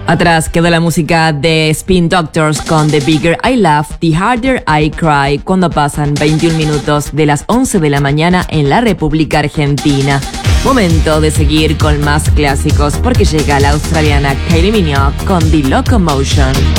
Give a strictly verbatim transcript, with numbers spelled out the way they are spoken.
Atrás quedó la música de Spin Doctors con The Bigger I Laugh, The Harder I Cry, cuando pasan veintiún minutos de las once de la mañana en la República Argentina. Momento de seguir con más clásicos porque llega la australiana Kylie Minogue con The Locomotion.